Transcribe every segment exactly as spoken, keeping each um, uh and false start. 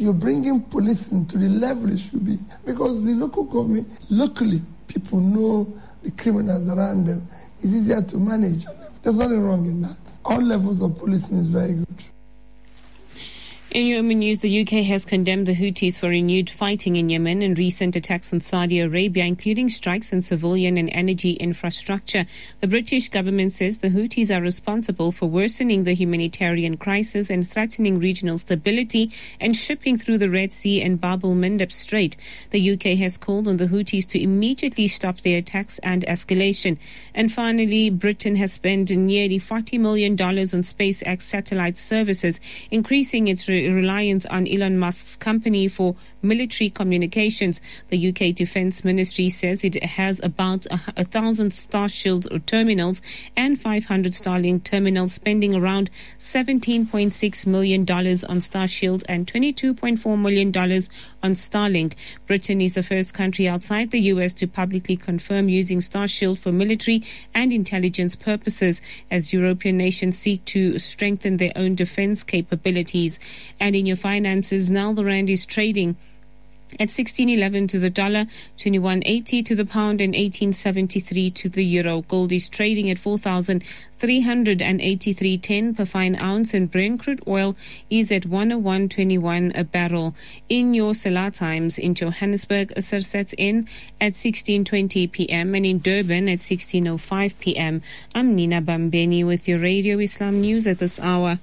you're bringing policing to the level it should be. Because the local government, locally, people know the criminals around them. It's easier to manage. There's nothing wrong in that. All levels of policing is very good. In Yemen news, the U K has condemned the Houthis for renewed fighting in Yemen and recent attacks on Saudi Arabia, including strikes on civilian and energy infrastructure. The British government says the Houthis are responsible for worsening the humanitarian crisis and threatening regional stability and shipping through the Red Sea and Bab el-Mandeb Strait. The U K has called on the Houthis to immediately stop their attacks and escalation. And finally, Britain has spent nearly forty million dollars on SpaceX satellite services, increasing its re- reliance on Elon Musk's company for military communications. The U K Defence Ministry says it has about a, a thousand Starshield terminals and five hundred Starlink terminals, spending around seventeen point six million dollars on Starshield and twenty-two point four million dollars on Starlink. Britain is the first country outside the U S to publicly confirm using Starshield for military and intelligence purposes, as European nations seek to strengthen their own defence capabilities. And in your finances, now the rand is trading at sixteen eleven to the dollar, twenty-one eighty to the pound and eighteen seventy-three to the euro. Gold is trading at four thousand three hundred eighty-three ten per fine ounce, and Brent crude oil is at one oh one twenty-one a barrel. In your Salah times, in Johannesburg, Asr sets in at sixteen twenty p.m. and in Durban at sixteen oh five p.m. I'm Nina Bambeni with your Radio Islam News at this hour.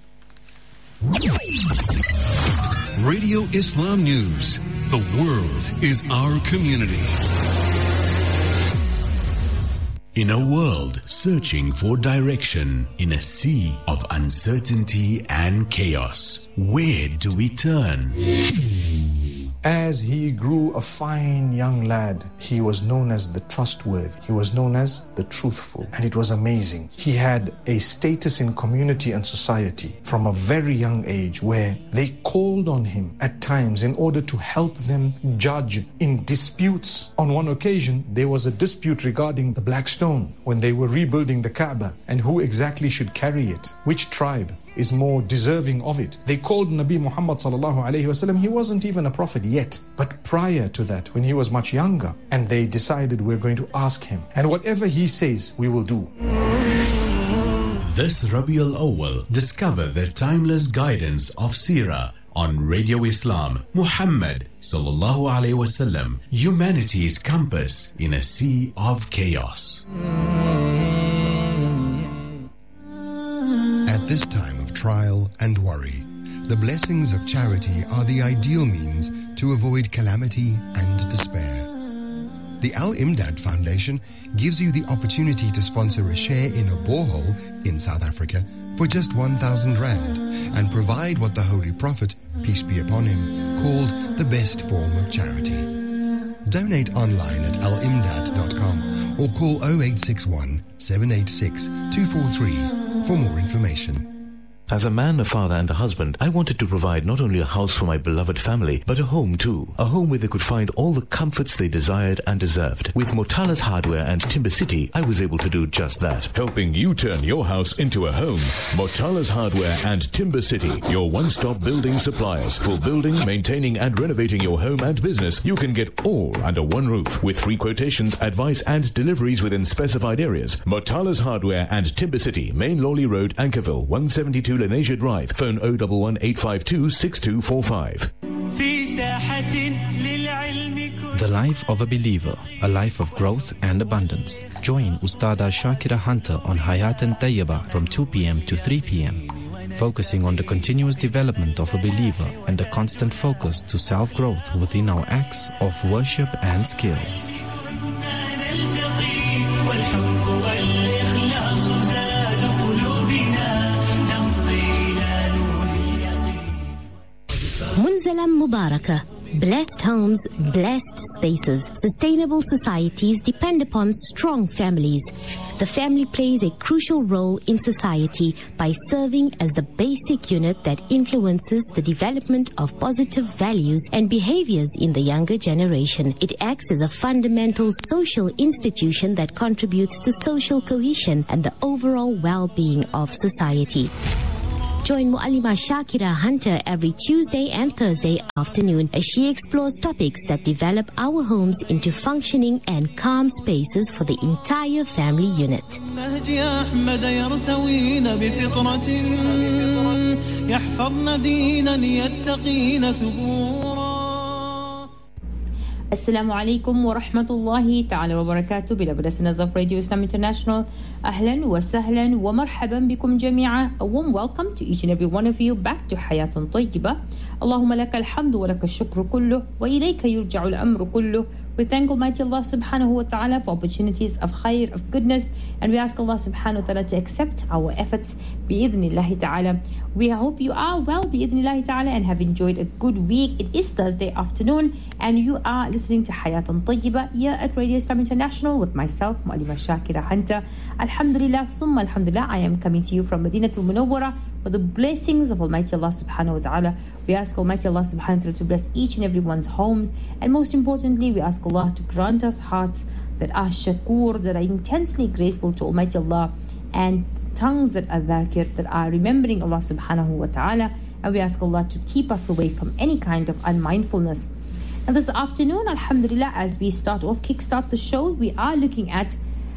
Radio Islam News. The world is our community. In a world searching for direction, in a sea of uncertainty and chaos, where do we turn? As he grew a fine young lad, he was known as the trustworthy. He was known as the truthful. And it was amazing. He had a status in community and society from a very young age where they called on him at times in order to help them judge in disputes. On one occasion, there was a dispute regarding the black stone when they were rebuilding the Kaaba and who exactly should carry it, which tribe is more deserving of it. They called Nabi Muhammad sallallahu alayhi wasallam. He wasn't even a prophet yet, but prior to that, when he was much younger, and they decided we're going to ask him, and whatever he says, we will do. This Rabiul Awwal, discover the timeless guidance of Seerah on Radio Islam. Muhammad sallallahu alayhi wasallam, humanity's compass in a sea of chaos. At this time of trial and worry, the blessings of charity are the ideal means to avoid calamity and despair. The Al-Imdad Foundation gives you the opportunity to sponsor a share in a borehole in South Africa for just one thousand rand and provide what the Holy Prophet, peace be upon him, called the best form of charity. Donate online at al imdad dot com or call oh eight six one, seven eight six, two four three for more information. As a man, a father and a husband, I wanted to provide not only a house for my beloved family, but a home too. A home where they could find all the comforts they desired and deserved. With Motala's Hardware and Timber City, I was able to do just that. Helping you turn your house into a home. Motala's Hardware and Timber City, your one-stop building suppliers. For building, maintaining and renovating your home and business, you can get all under one roof. With free quotations, advice and deliveries within specified areas. Motala's Hardware and Timber City, Main Lawley Road, Ankerville, one seventy-two Lenasia Drive. Phone oh one one, eight five two, six two four five. The life of a believer, a life of growth and abundance. Join Ustada Shakira Hunter on Hayat and Tayyiba from two p.m. to three p.m. focusing on the continuous development of a believer and a constant focus to self-growth within our acts of worship and skills. Munzalam Mubarakah. Blessed homes, blessed spaces. Sustainable societies depend upon strong families. The family plays a crucial role in society by serving as the basic unit that influences the development of positive values and behaviors in the younger generation. It acts as a fundamental social institution that contributes to social cohesion and the overall well-being of society. Join Muallima Shakira Hunter every Tuesday and Thursday afternoon as she explores topics that develop our homes into functioning and calm spaces for the entire family unit. Assalamu alaikum wa rahmatullahi ta'ala wa barakatuh. Beloved listeners of Radio Islam International, ahlan wa sahlan wa marhaban bikum jami'a. A warm welcome to each and every one of you back to Hayatun Tayyibah. Allahumma laka alhamdu wa laka shukru kulluh wa ilayka yurja'u al-amru kulluh. We thank Almighty Allah subhanahu wa ta'ala for opportunities of khair, of goodness, and we ask Allah subhanahu wa ta'ala to accept our efforts bi-idhnillahi ta'ala. We hope you are well bi-idhnillahi ta'ala and have enjoyed a good week. It is Thursday afternoon and you are listening to Hayatun Tayyibah here at Radio Islam International with myself, Muallima Shakira Hunter. Alhamdulillah, summa alhamdulillah, I am coming to you from Madinatul Munawwara with the blessings of Almighty Allah subhanahu wa ta'ala. We ask Almighty Allah subhanahu wa ta'ala to bless each and everyone's homes, and most importantly, we ask Allah to grant us hearts that are shakur, that are intensely grateful to Almighty Allah, and tongues that are dhakir, that are remembering Allah subhanahu wa ta'ala, and we ask Allah to keep us away from any kind of unmindfulness. And this afternoon, alhamdulillah, as we start off, kickstart the show, we are looking at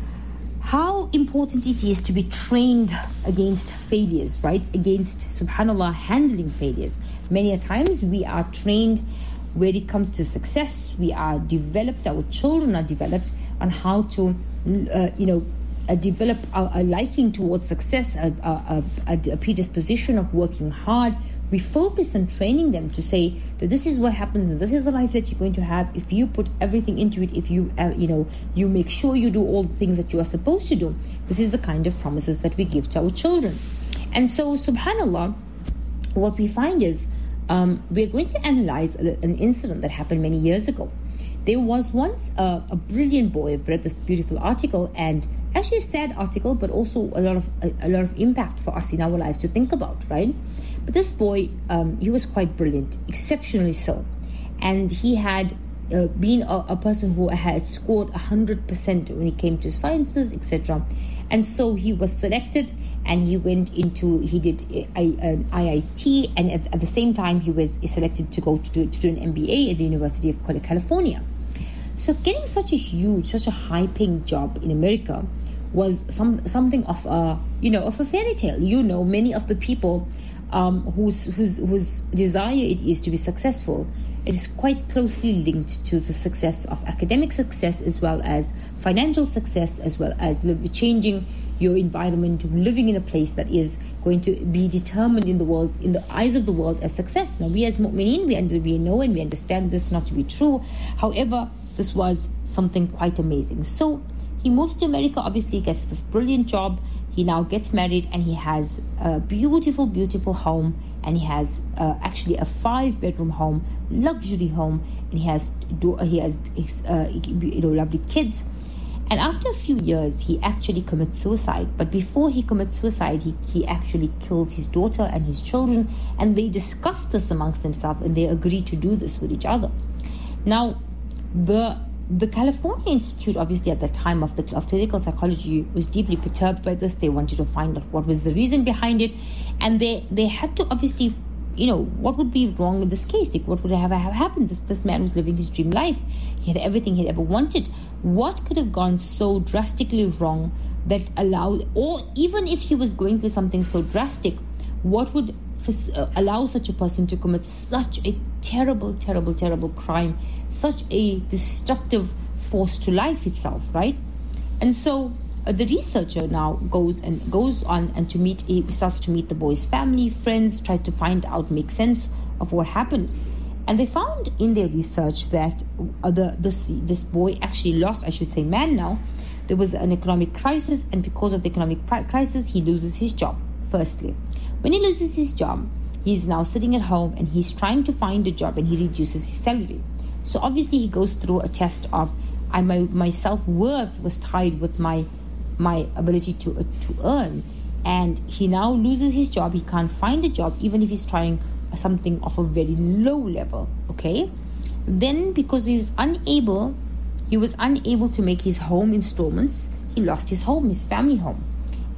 how important it is to be trained against failures, right? Against, subhanallah, handling failures. Many a times we are trained where it comes to success. We are developed, our children are developed on how to, uh, you know, uh, develop a, a liking towards success, a, a, a, a predisposition of working hard. We focus on training them to say that this is what happens and this is the life that you're going to have if you put everything into it, if you, uh, you know, you make sure you do all the things that you are supposed to do. This is the kind of promises that we give to our children. And so, subhanallah, what we find is um, we're going to analyze an incident that happened many years ago. There was once a, a brilliant boy. I've read this beautiful article, and actually a sad article, but also a lot of a, a lot of impact for us in our lives to think about, right? But this boy, um, he was quite brilliant, exceptionally so, and he had uh, been a, a person who had scored one hundred percent when it came to sciences, et cetera. And so he was selected, and he went into, he did a, a, an I I T, and at, at the same time he was selected to go to do, to do an M B A at the University of California. So getting such a huge, such a high-paying job in America was some something of a, you know, of a fairy tale. You know, many of the people um, whose whose whose desire it is to be successful, it is quite closely linked to the success of academic success, as well as financial success, as well as changing your environment, living in a place that is going to be determined in the world, in the eyes of the world, as success. Now, we as mu'mineen, we, under, we know and we understand this not to be true. However, this was something quite amazing. So he moves to America, obviously gets this brilliant job. He now gets married, and he has a beautiful, beautiful home, and he has uh, actually a five-bedroom home, luxury home, and he has he has uh, you know lovely kids. And after a few years, he actually commits suicide. But before he commits suicide, he, he actually killed his daughter and his children, and they discussed this amongst themselves, and they agreed to do this with each other. Now, the The California Institute, obviously at the time of the of clinical psychology, was deeply perturbed by this. They wanted to find out what was the reason behind it, and they they had to obviously, you know, what would be wrong in this case? Like, what would have, have happened? This this man was living his dream life. He had everything he'd ever wanted. What could have gone so drastically wrong that allowed, or even if he was going through something so drastic, what would uh, allow such a person to commit such a terrible, terrible, terrible crime, such a destructive force to life itself, right? And so uh, the researcher now goes and goes on and to meet, he starts to meet the boy's family, friends, tries to find out, make sense of what happens. And they found in their research that uh, the this this boy actually lost, I should say man now, there was an economic crisis, and because of the economic crisis, he loses his job, firstly. When he loses his job, he's now sitting at home and he's trying to find a job, and he reduces his salary. So obviously he goes through a test of I, my, my self-worth was tied with my my ability to uh, to earn. And he now loses his job. He can't find a job, even if he's trying something of a very low level, okay? Then because he was unable, he was unable to make his home installments, he lost his home, his family home.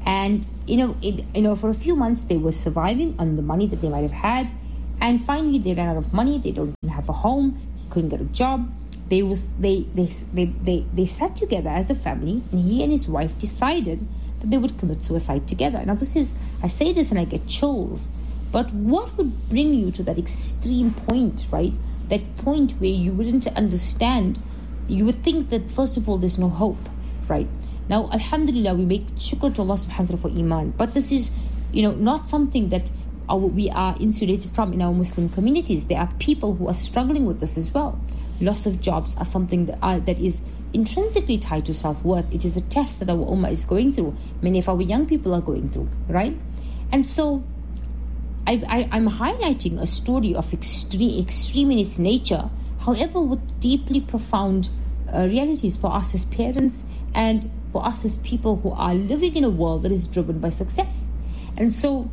And, you know, it, you know, for a few months they were surviving on the money that they might have had. And finally they ran out of money. They don't have a home. He couldn't get a job. They was they they, they, they they sat together as a family, and he and his wife decided that they would commit suicide together. Now this is, I say this and I get chills, but what would bring you to that extreme point, right? That point where you wouldn't understand, you would think that first of all there's no hope, right? Now, alhamdulillah, we make shukr to Allah subhanahu wa ta'ala for iman, but this is, you know, not something that our, we are insulated from in our Muslim communities. There are people who are struggling with this as well. Loss of jobs are something that, are, that is intrinsically tied to self-worth. It is a test that our ummah is going through. Many of our young people are going through, right? And so I've, I, I'm highlighting a story of extreme, extreme in its nature, however, with deeply profound uh, realities for us as parents and for us as people who are living in a world that is driven by success. And so,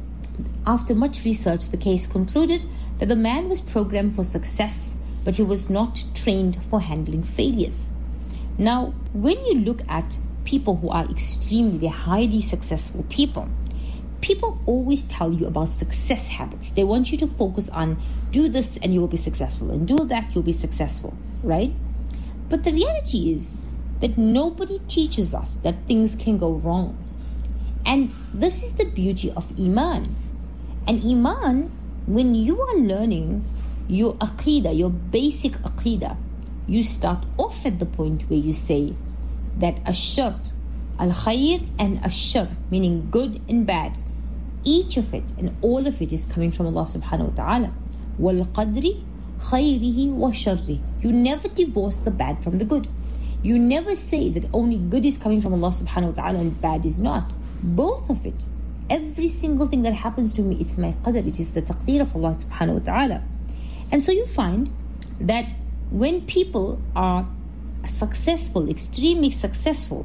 after much research, the case concluded that the man was programmed for success, but he was not trained for handling failures. Now, when you look at people who are extremely, they're highly successful people, people always tell you about success habits. They want you to focus on, do this and you will be successful, and do that, you'll be successful, right? But the reality is that nobody teaches us that things can go wrong. And this is the beauty of Iman. And Iman, when you are learning your Aqidah, your basic Aqidah, you start off at the point where you say that Ash-Shar, Al-Khair and Ash-Shar, meaning good and bad, each of it and all of it is coming from Allah subhanahu wa ta'ala. Wal-Qadri khayrihi wa sharri. You never divorce the bad from the good. You never say that only good is coming from Allah subhanahu wa ta'ala and bad is not. Both of it. Every single thing that happens to me, it's my qadr, it is the taqdeer of Allah subhanahu wa ta'ala. And so you find that when people are successful, extremely successful,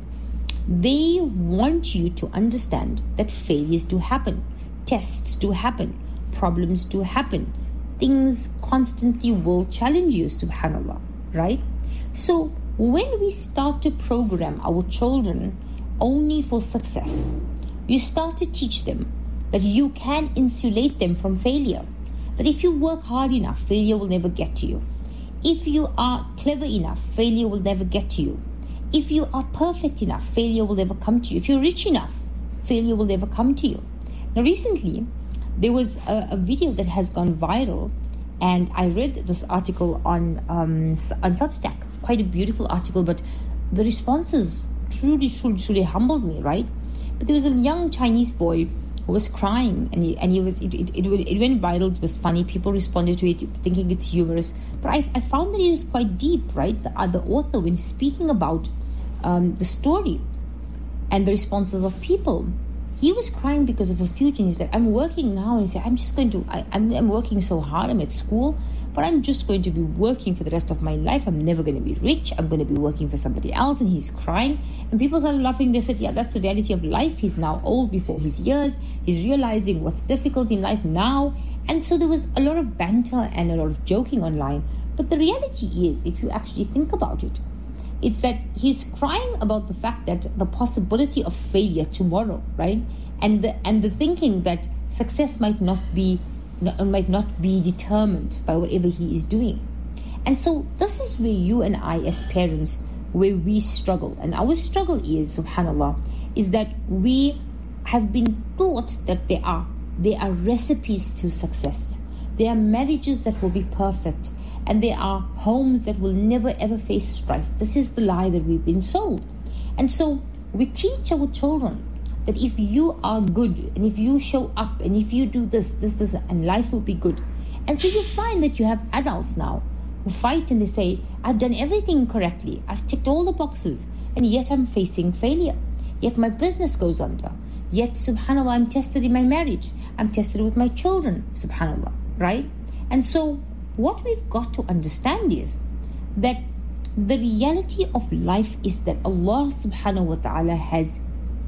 they want you to understand that failures do happen, tests do happen, problems do happen, things constantly will challenge you, subhanallah, right? So when we start to program our children only for success, you start to teach them that you can insulate them from failure, that if you work hard enough, failure will never get to you. If you are clever enough, failure will never get to you. If you are perfect enough, failure will never come to you. If you're rich enough, failure will never come to you. Now recently, there was a, a video that has gone viral, and I read this article on, um, on Substack. It's quite a beautiful article, but the responses truly, truly, truly humbled me, right? But there was a young Chinese boy who was crying, and he, and he was it, it, it, it went viral. It was funny. People responded to it thinking it's humorous. But I, I found that it was quite deep, right? The, uh, the author, when speaking about um, the story and the responses of people, he was crying because of a few things. That I'm working now, and he said, I'm just going to, I, I'm, I'm working so hard, I'm at school, but I'm just going to be working for the rest of my life. I'm never going to be rich. I'm going to be working for somebody else. And he's crying. And people started laughing. They said, yeah, that's the reality of life. He's now old before his years. He's realizing what's difficult in life now. And so there was a lot of banter and a lot of joking online. But the reality is, if you actually think about it, it's that he's crying about the fact that the possibility of failure tomorrow, right? And the, and the thinking that success might not be might not be determined by whatever he is doing. And so this is where you and I as parents, where we struggle. And our struggle is, subhanallah, is that we have been taught that there are there are recipes to success. There are marriages that will be perfect, and there are homes that will never ever face strife. This is the lie that we've been sold. And so we teach our children that if you are good, and if you show up, and if you do this, this, this, and life will be good. And so you find that you have adults now who fight and they say, I've done everything correctly, I've ticked all the boxes, and yet I'm facing failure. Yet my business goes under. Yet, subhanAllah, I'm tested in my marriage. I'm tested with my children, subhanAllah, right? And so what we've got to understand is that the reality of life is that Allah subhanahu wa ta'ala has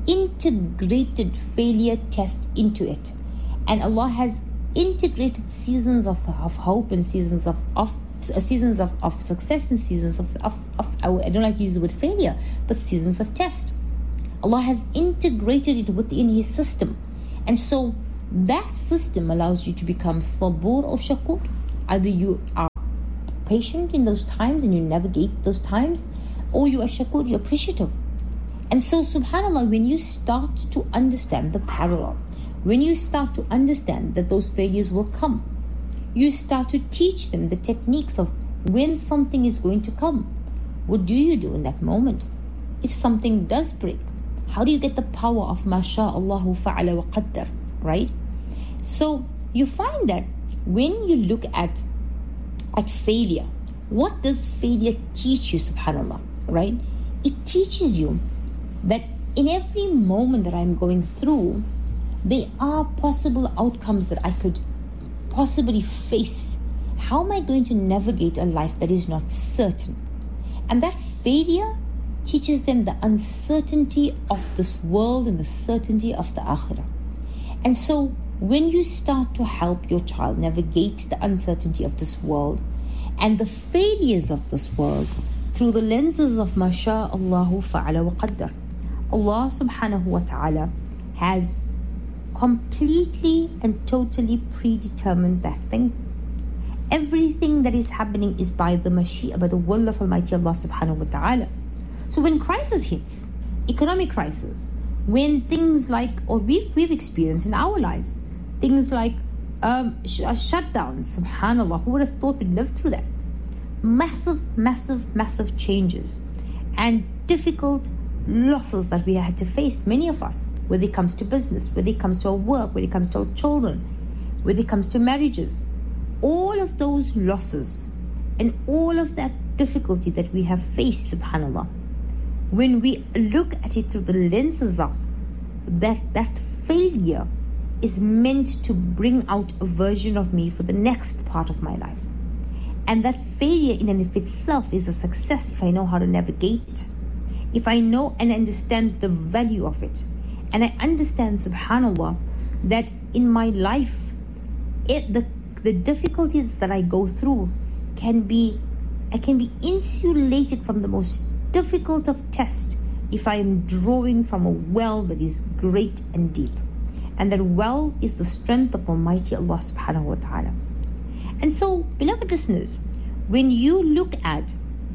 integrated failure test into it, and Allah has integrated seasons of, of hope and seasons of, of uh, seasons of, of success and seasons of, of, of I don't like to use the word failure, but seasons of test. Allah has integrated it within His system. And so that system allows you to become sabur or shakur. Either you are patient in those times and you navigate those times, or you are shakur, you're appreciative. And so, subhanAllah, when you start to understand the parallel, when you start to understand that those failures will come, you start to teach them the techniques of when something is going to come. What do you do in that moment? If something does break, how do you get the power of ma sha Allahu fa'ala wa qaddar, right? So you find that when you look at at failure, what does failure teach you, subhanAllah, right? It teaches you that in every moment that I'm going through, there are possible outcomes that I could possibly face. How am I going to navigate a life that is not certain? And that failure teaches them the uncertainty of this world and the certainty of the akhirah. And so when you start to help your child navigate the uncertainty of this world and the failures of this world through the lenses of ma sha Allahu fa'ala wa qaddar, Allah subhanahu wa ta'ala has completely and totally predetermined that thing. Everything that is happening is by the mashia, by the will of Almighty Allah subhanahu wa ta'ala. So when crisis hits, economic crisis, when things like, or we've, we've experienced in our lives, things like um, sh- shutdowns, subhanAllah, who would have thought we'd live through that? Massive, massive, massive changes and difficult losses that we had to face, many of us, whether it comes to business, whether it comes to our work, whether it comes to our children, whether it comes to marriages. All of those losses and all of that difficulty that we have faced, subhanAllah, when we look at it through the lenses of that, that failure is meant to bring out a version of me for the next part of my life. And that failure in and of itself is a success if I know how to navigate it. If I know and understand the value of it. And I understand, subhanAllah, that in my life, it, the, the difficulties that I go through can be, I can be insulated from the most difficult of tests if I am drawing from a well that is great and deep. And that well is the strength of Almighty Allah subhanahu wa ta'ala. And so, beloved listeners, when you look at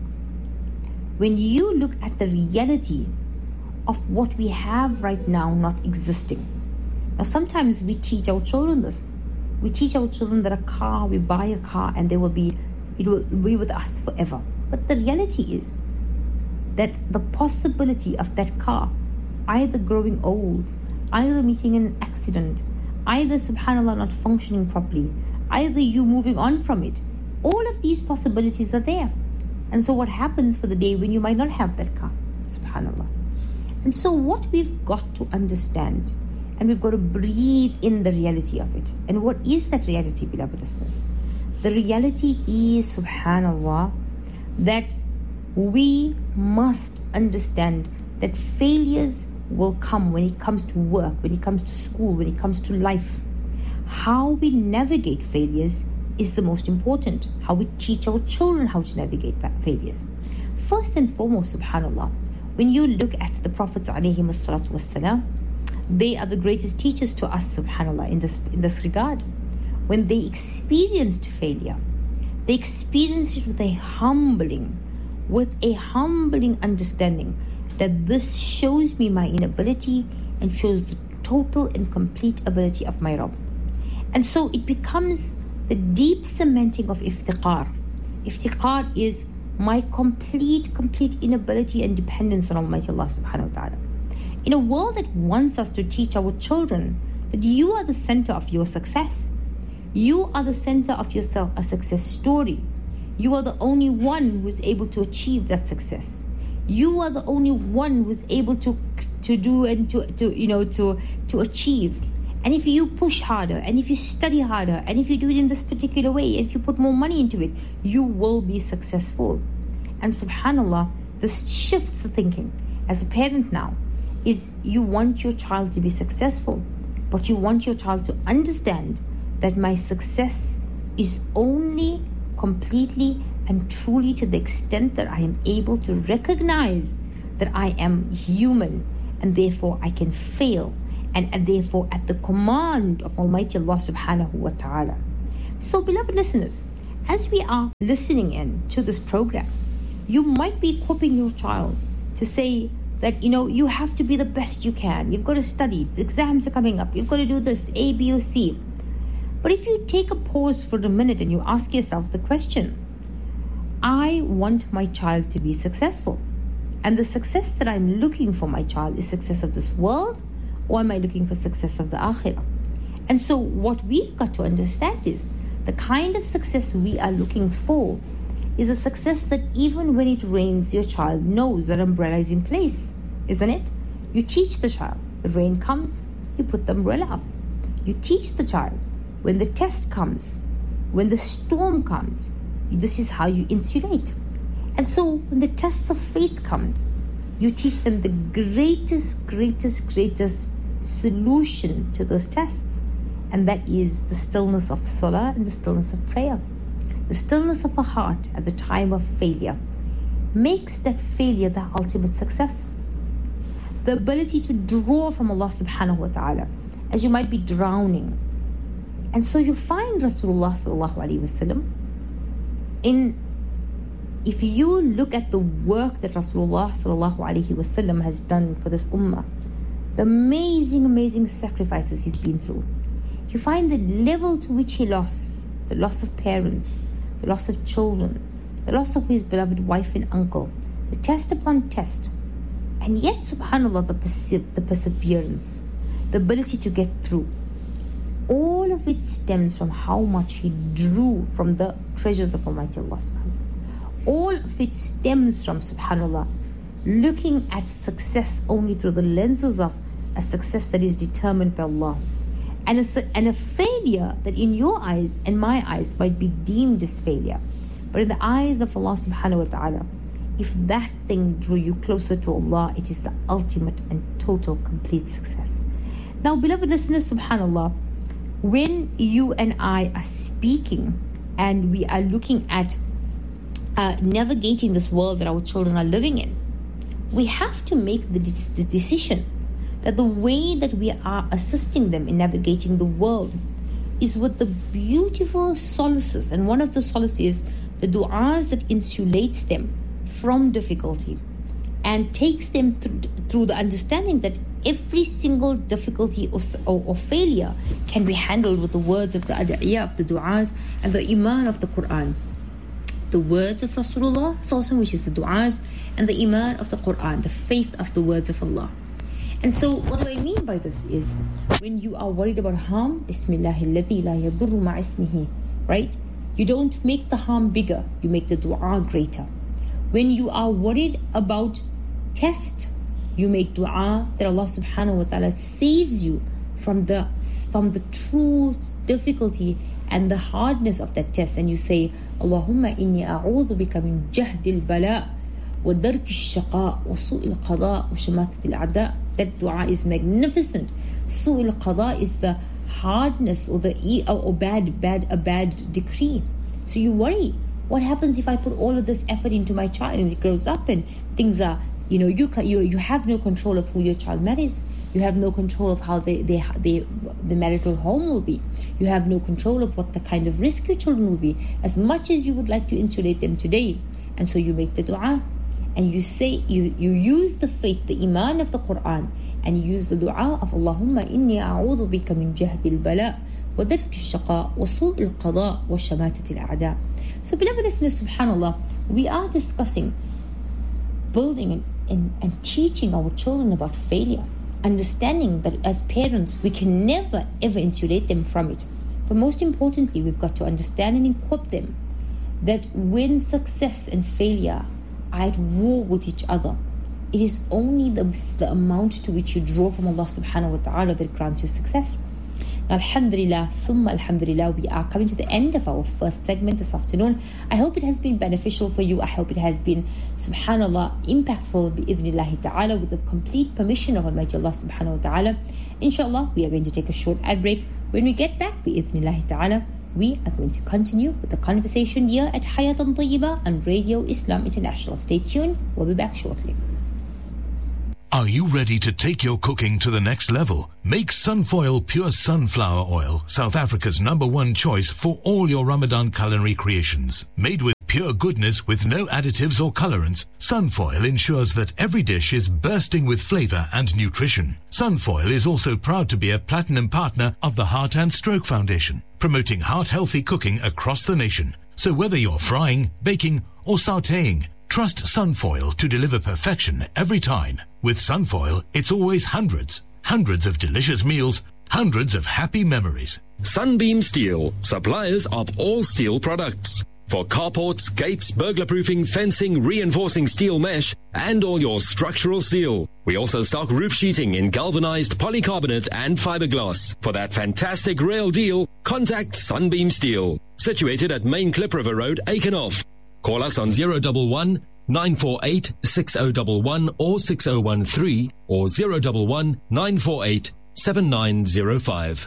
when you look at the reality of what we have right now not existing. Now sometimes we teach our children this. We teach our children that a car, we buy a car and they will be, it will be with us forever. But the reality is that the possibility of that car either growing old, either meeting an accident, either subhanAllah not functioning properly, either you moving on from it, all of these possibilities are there. And so what happens for the day when you might not have that car? Subhanallah. And so what we've got to understand, and we've got to breathe in the reality of it. And what is that reality, beloved listeners? The reality is, subhanallah, that we must understand that failures will come when it comes to work, when it comes to school, when it comes to life. How we navigate failures is the most important. How we teach our children how to navigate failures. First and foremost, subhanallah, when you look at the Prophets alayhim as-salatu was-salam, they are the greatest teachers to us, subhanallah, in this, in this regard. When they experienced failure, they experienced it with a humbling, with a humbling understanding that this shows me my inability and shows the total and complete ability of my Rabb. And so it becomes the deep cementing of iftiqar. Iftiqar is my complete, complete inability and dependence on Almighty Allah subhanahu wa ta'ala. In a world that wants us to teach our children that you are the center of your success. You are the center of yourself, a success story. You are the only one who is able to achieve that success. You are the only one who is able to to do and to, to you know to to achieve. And if you push harder, and if you study harder, and if you do it in this particular way, and if you put more money into it, you will be successful. And subhanallah, this shifts the thinking. As a parent now, is you want your child to be successful, but you want your child to understand that my success is only completely and truly to the extent that I am able to recognize that I am human and therefore I can fail, and, and therefore at the command of Almighty Allah subhanahu wa ta'ala. So beloved listeners, as we are listening in to this program, you might be equipping your child to say that, you know, you have to be the best you can. You've got to study. The exams are coming up. You've got to do this, A, B, or C. But if you take a pause for a minute and you ask yourself the question, I want my child to be successful. And the success that I'm looking for my child is success of this world, or am I looking for success of the akhirah? And so what we've got to understand is the kind of success we are looking for is a success that even when it rains, your child knows that umbrella is in place, isn't it? You teach the child, the rain comes, you put the umbrella up. You teach the child, when the test comes, when the storm comes, this is how you insulate. And so when the tests of faith comes, you teach them the greatest, greatest, greatest solution to those tests. And that is the stillness of salah and the stillness of prayer. The stillness of a heart at the time of failure makes that failure the ultimate success. The ability to draw from Allah subhanahu wa ta'ala as you might be drowning. And so you find Rasulullah sallallahu alayhi wa sallam, in, if you look at the work that Rasulullah sallallahu alayhi wa sallam has done for this ummah, the amazing, amazing sacrifices he's been through, you find the level to which he lost, the loss of parents, the loss of children, the loss of his beloved wife and uncle, the test upon test, and yet, subhanAllah, the, perse- the perseverance, the ability to get through. All of it stems from how much he drew from the treasures of Almighty Allah subhanahu. All of it stems from, subhanAllah, looking at success only through the lenses of a success that is determined by Allah. And a, and a failure that in your eyes and my eyes might be deemed as failure. But in the eyes of Allah subhanahu wa ta'ala, if that thing drew you closer to Allah, it is the ultimate and total complete success. Now, beloved listeners, subhanAllah, when you and I are speaking and we are looking at uh, navigating this world that our children are living in, we have to make the, de- the decision that the way that we are assisting them in navigating the world is with the beautiful solaces. And one of the solaces is the du'as that insulates them from difficulty and takes them through, through the understanding that every single difficulty or, or, or failure can be handled with the words of the ad'iyah, of the du'as, and the iman of the Quran. The words of Rasulullah, which is the du'as, and the iman of the Quran, the faith of the words of Allah. And so what do I mean by this is, when you are worried about harm, Bismillahilladhi la yadurru ma'ismihi, right? You don't make the harm bigger, you make the dua greater. When you are worried about test, you make dua that Allah subhanahu wa ta'ala saves you from the from the true difficulty and the hardness of that test. And you say, Allahumma inni a'udhu bika min jahdil bala' wa darki shaqa wa su'il qada wa shamatatil a'da. That dua is magnificent. Su'il qada is the hardness or the e- or bad, bad, a bad decree. So you worry, what happens if I put all of this effort into my child and it grows up and things are, you know, you you you have no control of who your child marries. You have no control of how they, they, they, the marital home will be. You have no control of what the kind of risk your children will be, as much as you would like to insulate them today. And so you make the dua. And you say, you, you use the faith, the iman of the Quran, and you use the dua of Allahumma inni a'udhu bika min jahdil bala' wa darki shaqa wa su'il qada wa shamatatil a'da. So beloved listeners, subhanAllah, we are discussing building and, and, and teaching our children about failure, understanding that as parents we can never ever insulate them from it. But most importantly, we've got to understand and equip them that when success and failure are at war with each other, it is only the, the amount to which you draw from Allah subhanahu wa ta'ala that grants you success. Now, alhamdulillah, thumma alhamdulillah, we are coming to the end of our first segment this afternoon. I hope it has been beneficial for you. I hope it has been, subhanallah, impactful bi-idhnillahi ta'ala, with the complete permission of Almighty Allah subhanahu wa ta'ala. Inshallah, we are going to take a short ad break. When we get back, bi-idhnillahi ta'ala, we are going to continue with the conversation here at Hayatan Tayyiba on Radio Islam International. Stay tuned. We'll be back shortly. Are you ready to take your cooking to the next level? Make Sunfoil Pure Sunflower Oil, South Africa's number one choice for all your Ramadan culinary creations. Made with pure goodness with no additives or colorants, Sunfoil ensures that every dish is bursting with flavor and nutrition. Sunfoil is also proud to be a platinum partner of the Heart and Stroke Foundation, promoting heart-healthy cooking across the nation. So whether you're frying, baking, or sautéing, trust Sunfoil to deliver perfection every time. With Sunfoil, it's always hundreds, hundreds of delicious meals, hundreds of happy memories. Sunbeam Steel, suppliers of all steel products. For carports, gates, burglar-proofing, fencing, reinforcing steel mesh, and all your structural steel. We also stock roof sheeting in galvanized polycarbonate and fiberglass. For that fantastic rail deal, contact Sunbeam Steel. Situated at Main Klip River Road, Aikenhof. Call us on zero one one, nine four eight, six zero one one or six zero one three or zero one one, nine four eight, seven nine zero five.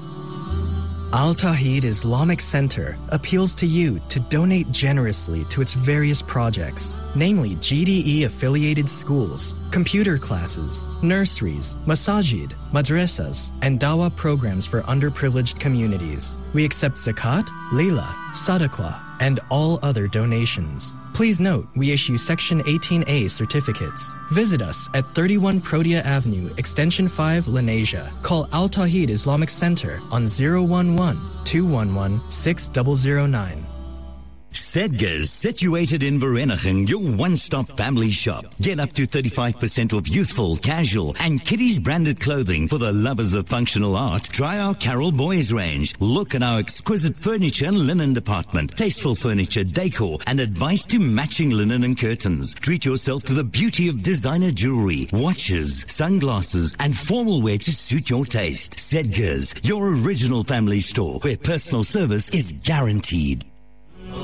Al Tawheed Islamic Center appeals to you to donate generously to its various projects, namely G D E-affiliated schools, computer classes, nurseries, masajid, madrasas, and dawah programs for underprivileged communities. We accept zakat, lila, sadaqah, and all other donations. Please note, we issue Section eighteen A certificates. Visit us at thirty-one Protea Avenue, Extension five, Lenasia. Call Al Tawheed Islamic Center on zero one one, two one one, six zero zero nine. Sedgars, situated in Vereeniging, your one-stop family shop. Get up to thirty-five percent off youthful, casual, and kiddies branded clothing for the lovers of functional art. Try our Carol Boys range. Look at our exquisite furniture and linen department. Tasteful furniture, decor, and advice to matching linen and curtains. Treat yourself to the beauty of designer jewelry, watches, sunglasses, and formal wear to suit your taste. Sedgars, your original family store, where personal service is guaranteed.